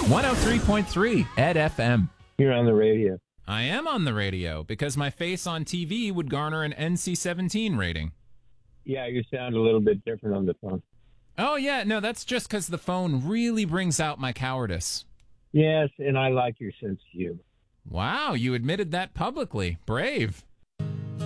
103.3 Ed FM. You're on the radio. I am on the radio because my face on TV would garner an NC-17 rating. Yeah, you sound a little bit different on the phone. Oh, yeah. No, that's just because the phone really brings out my cowardice. Yes, and I like your sense of humor. Wow, you admitted that publicly. Brave.